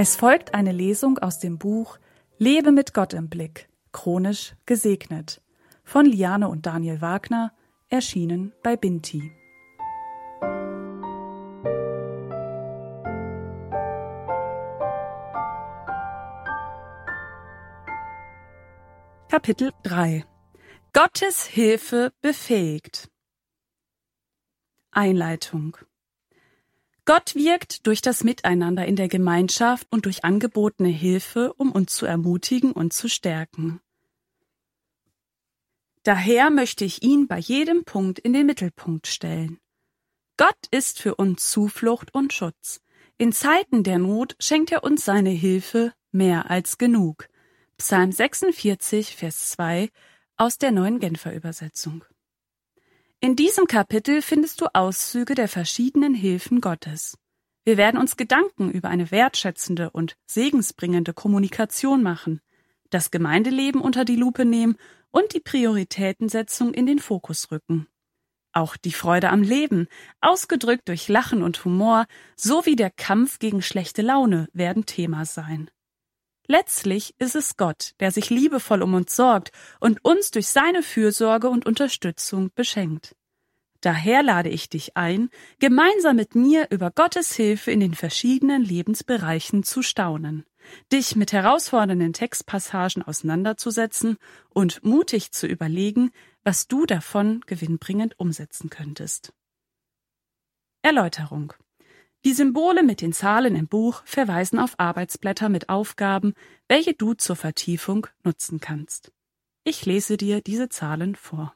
Es folgt eine Lesung aus dem Buch Lebe mit Gott im Blick, chronisch gesegnet, von Liane und Daniel Wagner, erschienen bei Binti. Kapitel 3 – Gottes Hilfe befähigt. Einleitung. Gott wirkt durch das Miteinander in der Gemeinschaft und durch angebotene Hilfe, um uns zu ermutigen und zu stärken. Daher möchte ich ihn bei jedem Punkt in den Mittelpunkt stellen. Gott ist für uns Zuflucht und Schutz. In Zeiten der Not schenkt er uns seine Hilfe mehr als genug. Psalm 46, Vers 2 aus der Neuen Genfer Übersetzung. In diesem Kapitel findest du Auszüge der verschiedenen Hilfen Gottes. Wir werden uns Gedanken über eine wertschätzende und segensbringende Kommunikation machen, das Gemeindeleben unter die Lupe nehmen und die Prioritätensetzung in den Fokus rücken. Auch die Freude am Leben, ausgedrückt durch Lachen und Humor, sowie der Kampf gegen schlechte Laune werden Thema sein. Letztlich ist es Gott, der sich liebevoll um uns sorgt und uns durch seine Fürsorge und Unterstützung beschenkt. Daher lade ich dich ein, gemeinsam mit mir über Gottes Hilfe in den verschiedenen Lebensbereichen zu staunen, dich mit herausfordernden Textpassagen auseinanderzusetzen und mutig zu überlegen, was du davon gewinnbringend umsetzen könntest. Erläuterung. Die Symbole mit den Zahlen im Buch verweisen auf Arbeitsblätter mit Aufgaben, welche du zur Vertiefung nutzen kannst. Ich lese dir diese Zahlen vor.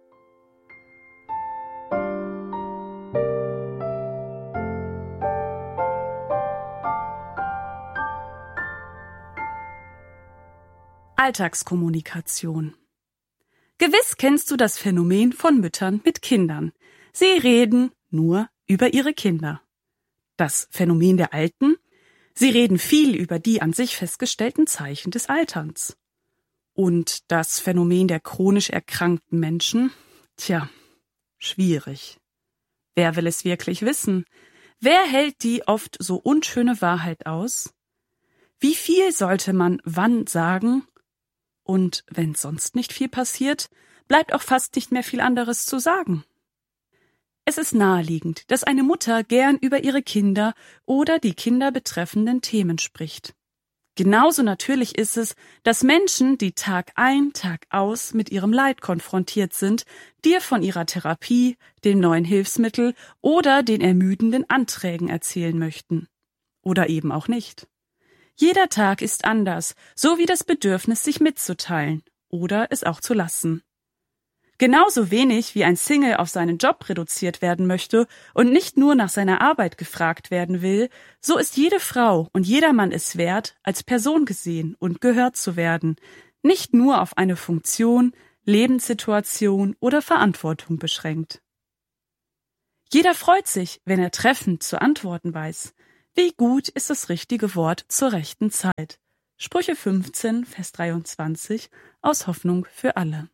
Alltagskommunikation. Gewiss kennst du das Phänomen von Müttern mit Kindern. Sie reden nur über ihre Kinder. Das Phänomen der Alten? Sie reden viel über die an sich festgestellten Zeichen des Alterns. Und das Phänomen der chronisch erkrankten Menschen? Tja, schwierig. Wer will es wirklich wissen? Wer hält die oft so unschöne Wahrheit aus? Wie viel sollte man wann sagen? Und wenn sonst nicht viel passiert, bleibt auch fast nicht mehr viel anderes zu sagen. Es ist naheliegend, dass eine Mutter gern über ihre Kinder oder die Kinder betreffenden Themen spricht. Genauso natürlich ist es, dass Menschen, die Tag ein, Tag aus mit ihrem Leid konfrontiert sind, dir von ihrer Therapie, dem neuen Hilfsmittel oder den ermüdenden Anträgen erzählen möchten. Oder eben auch nicht. Jeder Tag ist anders, so wie das Bedürfnis, sich mitzuteilen oder es auch zu lassen. Genauso wenig wie ein Single auf seinen Job reduziert werden möchte und nicht nur nach seiner Arbeit gefragt werden will, so ist jede Frau und jeder Mann es wert, als Person gesehen und gehört zu werden, nicht nur auf eine Funktion, Lebenssituation oder Verantwortung beschränkt. Jeder freut sich, wenn er treffend zu antworten weiß. Wie gut ist das richtige Wort zur rechten Zeit? Sprüche 15, Vers 23 aus Hoffnung für alle.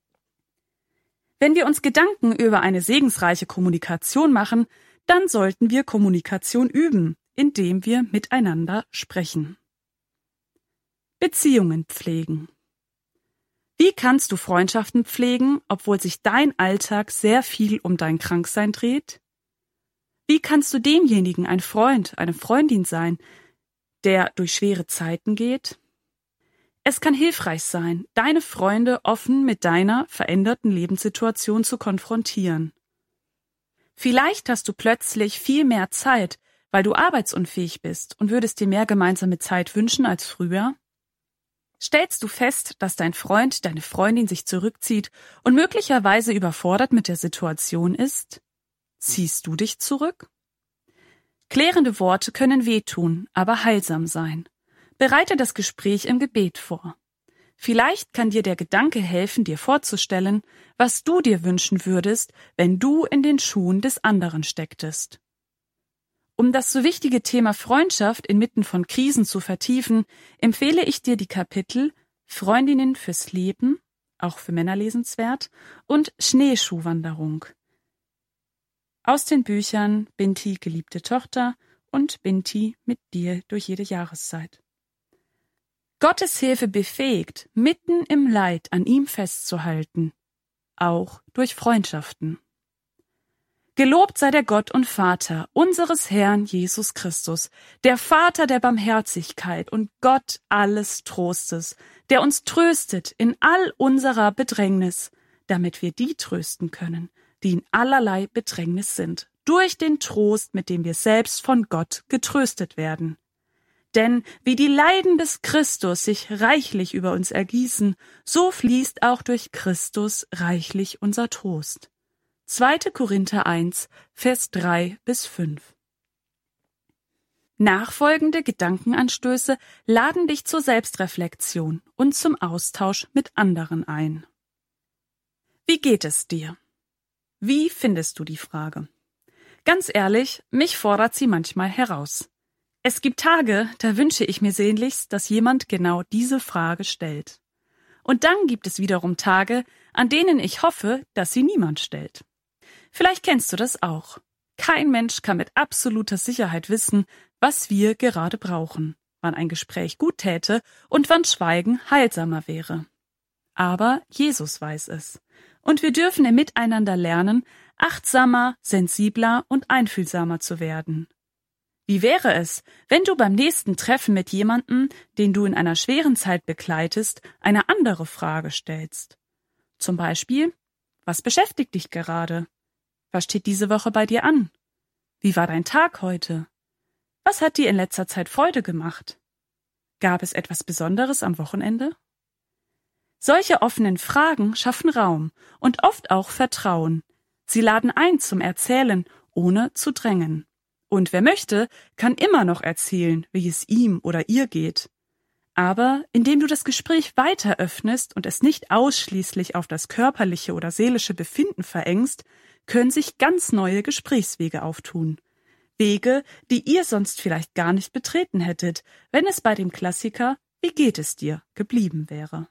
Wenn wir uns Gedanken über eine segensreiche Kommunikation machen, dann sollten wir Kommunikation üben, indem wir miteinander sprechen. Beziehungen pflegen. Wie kannst du Freundschaften pflegen, obwohl sich dein Alltag sehr viel um dein Kranksein dreht? Wie kannst du demjenigen ein Freund, eine Freundin sein, der durch schwere Zeiten geht? Es kann hilfreich sein, deine Freunde offen mit deiner veränderten Lebenssituation zu konfrontieren. Vielleicht hast du plötzlich viel mehr Zeit, weil du arbeitsunfähig bist und würdest dir mehr gemeinsame Zeit wünschen als früher? Stellst du fest, dass dein Freund, deine Freundin sich zurückzieht und möglicherweise überfordert mit der Situation ist? Ziehst du dich zurück? Klärende Worte können wehtun, aber heilsam sein. Bereite das Gespräch im Gebet vor. Vielleicht kann dir der Gedanke helfen, dir vorzustellen, was du dir wünschen würdest, wenn du in den Schuhen des anderen stecktest. Um das so wichtige Thema Freundschaft inmitten von Krisen zu vertiefen, empfehle ich dir die Kapitel Freundinnen fürs Leben, auch für Männer lesenswert, und Schneeschuhwanderung aus den Büchern Binti, geliebte Tochter und Binti mit dir durch jede Jahreszeit. Gottes Hilfe befähigt, mitten im Leid an ihm festzuhalten, auch durch Freundschaften. Gelobt sei der Gott und Vater unseres Herrn Jesus Christus, der Vater der Barmherzigkeit und Gott alles Trostes, der uns tröstet in all unserer Bedrängnis, damit wir die trösten können, die in allerlei Bedrängnis sind, durch den Trost, mit dem wir selbst von Gott getröstet werden. Denn wie die Leiden des Christus sich reichlich über uns ergießen, so fließt auch durch Christus reichlich unser Trost. 2. Korinther 1, Vers 3-5. Nachfolgende Gedankenanstöße laden dich zur Selbstreflexion und zum Austausch mit anderen ein. Wie geht es dir? Wie findest du die Frage? Ganz ehrlich, mich fordert sie manchmal heraus. Es gibt Tage, da wünsche ich mir sehnlichst, dass jemand genau diese Frage stellt. Und dann gibt es wiederum Tage, an denen ich hoffe, dass sie niemand stellt. Vielleicht kennst du das auch. Kein Mensch kann mit absoluter Sicherheit wissen, was wir gerade brauchen, wann ein Gespräch gut täte und wann Schweigen heilsamer wäre. Aber Jesus weiß es. Und wir dürfen im Miteinander lernen, achtsamer, sensibler und einfühlsamer zu werden. Wie wäre es, wenn du beim nächsten Treffen mit jemandem, den du in einer schweren Zeit begleitest, eine andere Frage stellst? Zum Beispiel, was beschäftigt dich gerade? Was steht diese Woche bei dir an? Wie war dein Tag heute? Was hat dir in letzter Zeit Freude gemacht? Gab es etwas Besonderes am Wochenende? Solche offenen Fragen schaffen Raum und oft auch Vertrauen. Sie laden ein zum Erzählen, ohne zu drängen. Und wer möchte, kann immer noch erzählen, wie es ihm oder ihr geht. Aber indem du das Gespräch weiter öffnest und es nicht ausschließlich auf das körperliche oder seelische Befinden verengst, können sich ganz neue Gesprächswege auftun. Wege, die ihr sonst vielleicht gar nicht betreten hättet, wenn es bei dem Klassiker „Wie geht es dir?" geblieben wäre.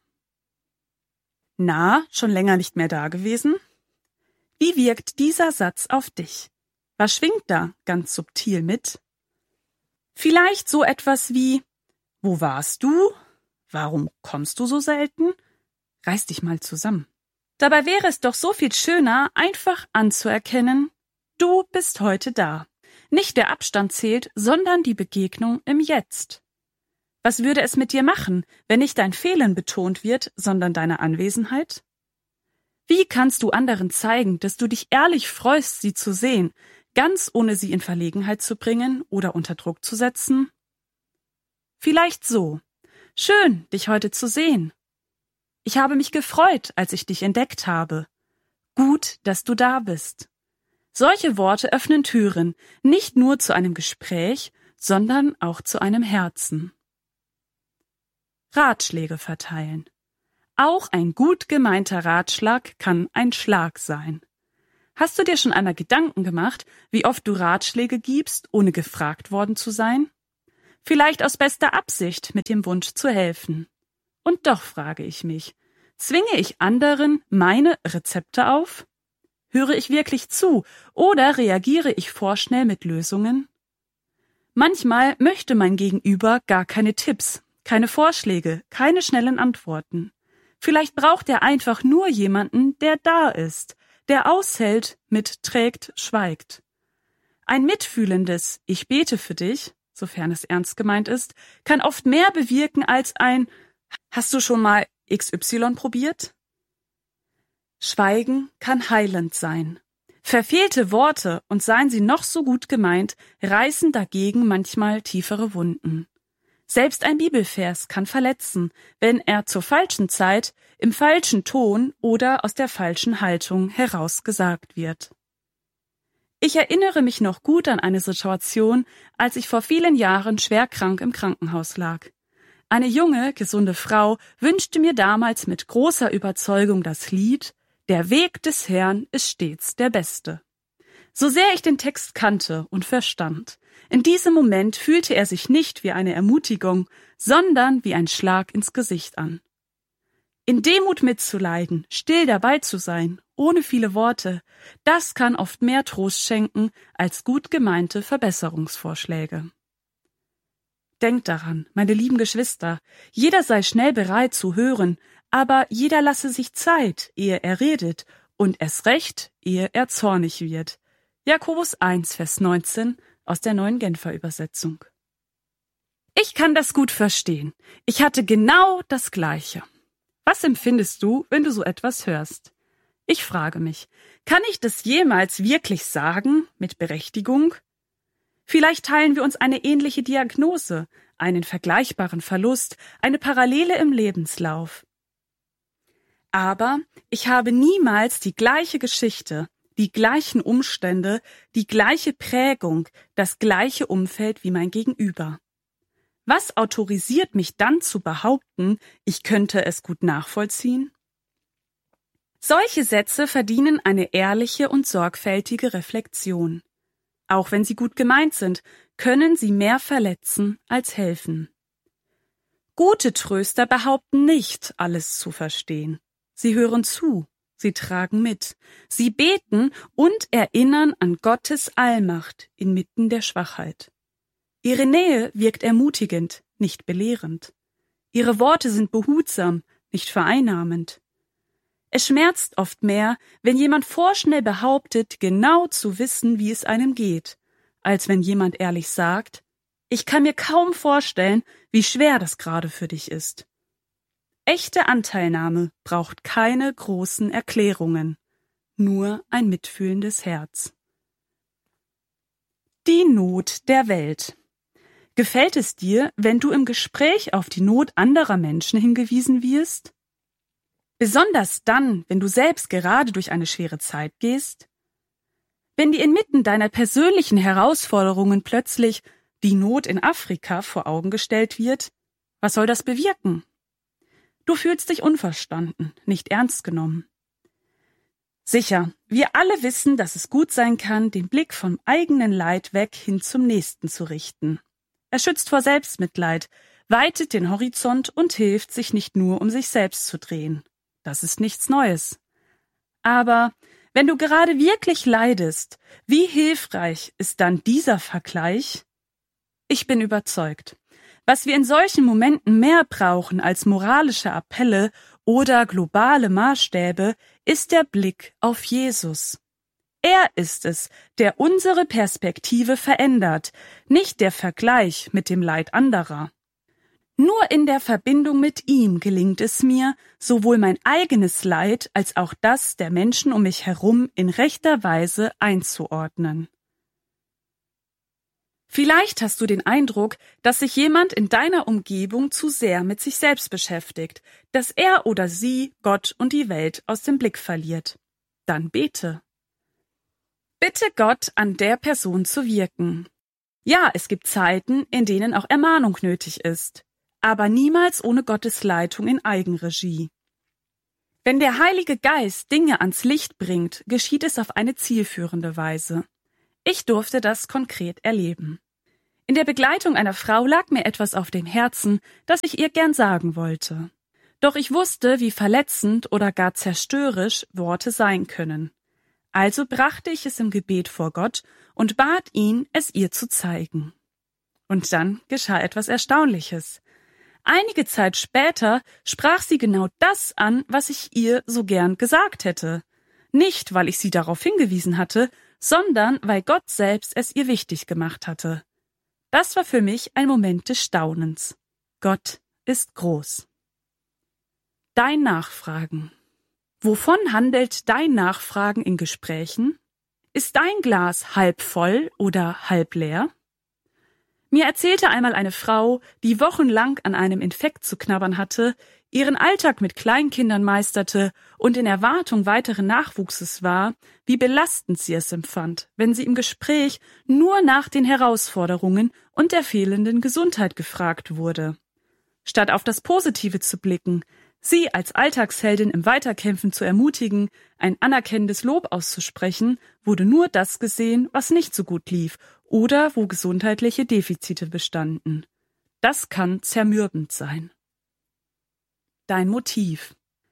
Na, schon länger nicht mehr da gewesen? Wie wirkt dieser Satz auf dich? Was schwingt da ganz subtil mit? Vielleicht so etwas wie: Wo warst du? Warum kommst du so selten? Reiß dich mal zusammen. Dabei wäre es doch so viel schöner, einfach anzuerkennen, du bist heute da. Nicht der Abstand zählt, sondern die Begegnung im Jetzt. Was würde es mit dir machen, wenn nicht dein Fehlen betont wird, sondern deine Anwesenheit? Wie kannst du anderen zeigen, dass du dich ehrlich freust, sie zu sehen, ganz ohne sie in Verlegenheit zu bringen oder unter Druck zu setzen? Vielleicht so: Schön, dich heute zu sehen. Ich habe mich gefreut, als ich dich entdeckt habe. Gut, dass du da bist. Solche Worte öffnen Türen, nicht nur zu einem Gespräch, sondern auch zu einem Herzen. Ratschläge verteilen. Auch ein gut gemeinter Ratschlag kann ein Schlag sein. Hast du dir schon einmal Gedanken gemacht, wie oft du Ratschläge gibst, ohne gefragt worden zu sein? Vielleicht aus bester Absicht mit dem Wunsch zu helfen. Und doch frage ich mich, zwinge ich anderen meine Rezepte auf? Höre ich wirklich zu oder reagiere ich vorschnell mit Lösungen? Manchmal möchte mein Gegenüber gar keine Tipps, keine Vorschläge, keine schnellen Antworten. Vielleicht braucht er einfach nur jemanden, der da ist, der aushält, mitträgt, schweigt. Ein mitfühlendes „Ich bete für dich", sofern es ernst gemeint ist, kann oft mehr bewirken als ein „Hast du schon mal XY probiert?" Schweigen kann heilend sein. Verfehlte Worte, und seien sie noch so gut gemeint, reißen dagegen manchmal tiefere Wunden. Selbst ein Bibelvers kann verletzen, wenn er zur falschen Zeit, im falschen Ton oder aus der falschen Haltung herausgesagt wird. Ich erinnere mich noch gut an eine Situation, als ich vor vielen Jahren schwer krank im Krankenhaus lag. Eine junge, gesunde Frau wünschte mir damals mit großer Überzeugung das Lied „Der Weg des Herrn ist stets der beste". So sehr ich den Text kannte und verstand, in diesem Moment fühlte er sich nicht wie eine Ermutigung, sondern wie ein Schlag ins Gesicht an. In Demut mitzuleiden, still dabei zu sein, ohne viele Worte, das kann oft mehr Trost schenken als gut gemeinte Verbesserungsvorschläge. Denkt daran, meine lieben Geschwister, jeder sei schnell bereit zu hören, aber jeder lasse sich Zeit, ehe er redet, und erst recht, ehe er zornig wird. Jakobus 1, Vers 19 aus der Neuen Genfer Übersetzung. Ich kann das gut verstehen. Ich hatte genau das Gleiche. Was empfindest du, wenn du so etwas hörst? Ich frage mich, kann ich das jemals wirklich sagen, mit Berechtigung? Vielleicht teilen wir uns eine ähnliche Diagnose, einen vergleichbaren Verlust, eine Parallele im Lebenslauf. Aber ich habe niemals die gleiche Geschichte, die gleichen Umstände, die gleiche Prägung, das gleiche Umfeld wie mein Gegenüber. Was autorisiert mich dann zu behaupten, ich könnte es gut nachvollziehen? Solche Sätze verdienen eine ehrliche und sorgfältige Reflexion. Auch wenn sie gut gemeint sind, können sie mehr verletzen als helfen. Gute Tröster behaupten nicht, alles zu verstehen. Sie hören zu, sie tragen mit, sie beten und erinnern an Gottes Allmacht inmitten der Schwachheit. Ihre Nähe wirkt ermutigend, nicht belehrend. Ihre Worte sind behutsam, nicht vereinnahmend. Es schmerzt oft mehr, wenn jemand vorschnell behauptet, genau zu wissen, wie es einem geht, als wenn jemand ehrlich sagt, ich kann mir kaum vorstellen, wie schwer das gerade für dich ist. Echte Anteilnahme braucht keine großen Erklärungen, nur ein mitfühlendes Herz. Die Not der Welt. Gefällt es dir, wenn du im Gespräch auf die Not anderer Menschen hingewiesen wirst? Besonders dann, wenn du selbst gerade durch eine schwere Zeit gehst? Wenn dir inmitten deiner persönlichen Herausforderungen plötzlich die Not in Afrika vor Augen gestellt wird, was soll das bewirken? Du fühlst dich unverstanden, nicht ernst genommen. Sicher, wir alle wissen, dass es gut sein kann, den Blick vom eigenen Leid weg hin zum Nächsten zu richten. Er schützt vor Selbstmitleid, weitet den Horizont und hilft, sich nicht nur um sich selbst zu drehen. Das ist nichts Neues. Aber wenn du gerade wirklich leidest, wie hilfreich ist dann dieser Vergleich? Ich bin überzeugt, was wir in solchen Momenten mehr brauchen als moralische Appelle oder globale Maßstäbe, ist der Blick auf Jesus. Er ist es, der unsere Perspektive verändert, nicht der Vergleich mit dem Leid anderer. Nur in der Verbindung mit ihm gelingt es mir, sowohl mein eigenes Leid als auch das der Menschen um mich herum in rechter Weise einzuordnen. Vielleicht hast du den Eindruck, dass sich jemand in deiner Umgebung zu sehr mit sich selbst beschäftigt, dass er oder sie Gott und die Welt aus dem Blick verliert. Dann bete. Bitte Gott, an der Person zu wirken. Ja, es gibt Zeiten, in denen auch Ermahnung nötig ist, aber niemals ohne Gottes Leitung in Eigenregie. Wenn der Heilige Geist Dinge ans Licht bringt, geschieht es auf eine zielführende Weise. Ich durfte das konkret erleben. In der Begleitung einer Frau lag mir etwas auf dem Herzen, das ich ihr gern sagen wollte. Doch ich wusste, wie verletzend oder gar zerstörerisch Worte sein können. Also brachte ich es im Gebet vor Gott und bat ihn, es ihr zu zeigen. Und dann geschah etwas Erstaunliches. Einige Zeit später sprach sie genau das an, was ich ihr so gern gesagt hätte. Nicht, weil ich sie darauf hingewiesen hatte, sondern weil Gott selbst es ihr wichtig gemacht hatte. Das war für mich ein Moment des Staunens. Gott ist groß. Dein Nachfragen. Wovon handelt dein Nachfragen in Gesprächen? Ist dein Glas halb voll oder halb leer? Mir erzählte einmal eine Frau, die wochenlang an einem Infekt zu knabbern hatte, ihren Alltag mit Kleinkindern meisterte und in Erwartung weiteren Nachwuchses war, wie belastend sie es empfand, wenn sie im Gespräch nur nach den Herausforderungen und der fehlenden Gesundheit gefragt wurde. Statt auf das Positive zu blicken, sie als Alltagsheldin im Weiterkämpfen zu ermutigen, ein anerkennendes Lob auszusprechen, wurde nur das gesehen, was nicht so gut lief oder wo gesundheitliche Defizite bestanden. Das kann zermürbend sein. Dein Motiv.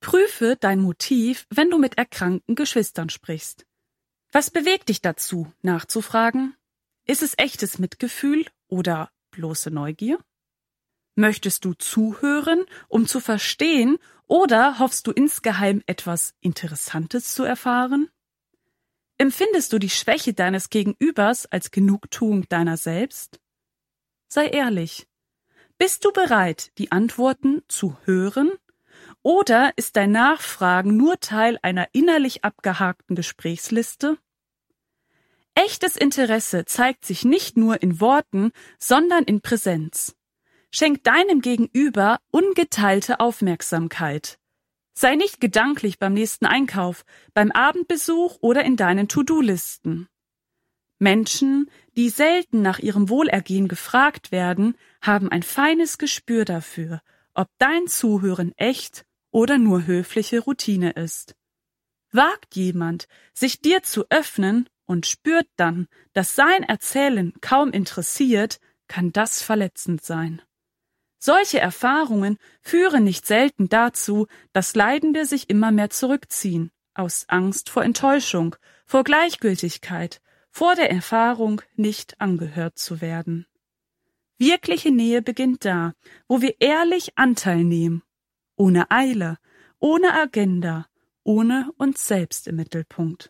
Prüfe dein Motiv, wenn du mit erkrankten Geschwistern sprichst. Was bewegt dich dazu, nachzufragen? Ist es echtes Mitgefühl oder bloße Neugier? Möchtest du zuhören, um zu verstehen, oder hoffst du insgeheim etwas Interessantes zu erfahren? Empfindest du die Schwäche deines Gegenübers als Genugtuung deiner selbst? Sei ehrlich. Bist du bereit, die Antworten zu hören? Oder ist dein Nachfragen nur Teil einer innerlich abgehakten Gesprächsliste? Echtes Interesse zeigt sich nicht nur in Worten, sondern in Präsenz. Schenk deinem Gegenüber ungeteilte Aufmerksamkeit. Sei nicht gedanklich beim nächsten Einkauf, beim Abendbesuch oder in deinen To-Do-Listen. Menschen, die selten nach ihrem Wohlergehen gefragt werden, haben ein feines Gespür dafür, ob dein Zuhören echt oder nur höfliche Routine ist. Wagt jemand, sich dir zu öffnen und spürt dann, dass sein Erzählen kaum interessiert, kann das verletzend sein. Solche Erfahrungen führen nicht selten dazu, dass Leidende sich immer mehr zurückziehen, aus Angst vor Enttäuschung, vor Gleichgültigkeit, vor der Erfahrung, nicht angehört zu werden. Wirkliche Nähe beginnt da, wo wir ehrlich Anteil nehmen, ohne Eile, ohne Agenda, ohne uns selbst im Mittelpunkt.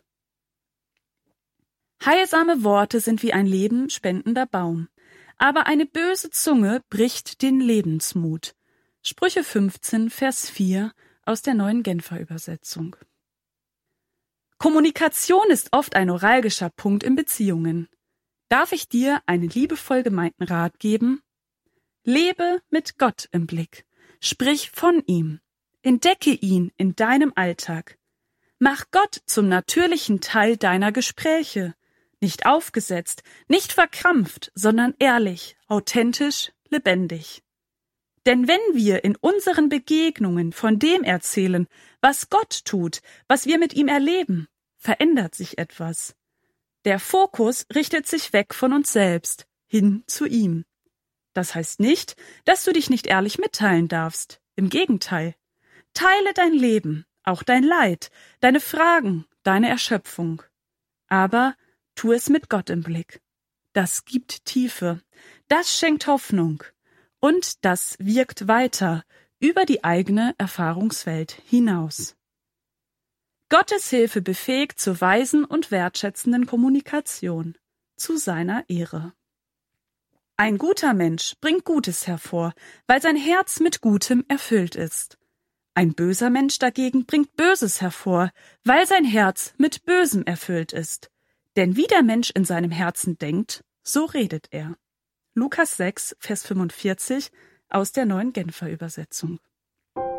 Heilsame Worte sind wie ein lebenspendender Baum. Aber eine böse Zunge bricht den Lebensmut. Sprüche 15, Vers 4 aus der Neuen Genfer Übersetzung. Kommunikation ist oft ein neuralgischer Punkt in Beziehungen. Darf ich dir einen liebevoll gemeinten Rat geben? Lebe mit Gott im Blick. Sprich von ihm. Entdecke ihn in deinem Alltag. Mach Gott zum natürlichen Teil deiner Gespräche. Nicht aufgesetzt, nicht verkrampft, sondern ehrlich, authentisch, lebendig. Denn wenn wir in unseren Begegnungen von dem erzählen, was Gott tut, was wir mit ihm erleben, verändert sich etwas. Der Fokus richtet sich weg von uns selbst, hin zu ihm. Das heißt nicht, dass du dich nicht ehrlich mitteilen darfst. Im Gegenteil. Teile dein Leben, auch dein Leid, deine Fragen, deine Erschöpfung. Aber tu es mit Gott im Blick. Das gibt Tiefe, das schenkt Hoffnung und das wirkt weiter über die eigene Erfahrungswelt hinaus. Gottes Hilfe befähigt zur weisen und wertschätzenden Kommunikation, zu seiner Ehre. Ein guter Mensch bringt Gutes hervor, weil sein Herz mit Gutem erfüllt ist. Ein böser Mensch dagegen bringt Böses hervor, weil sein Herz mit Bösem erfüllt ist. Denn wie der Mensch in seinem Herzen denkt, so redet er. Lukas 6, Vers 45 aus der Neuen Genfer Übersetzung.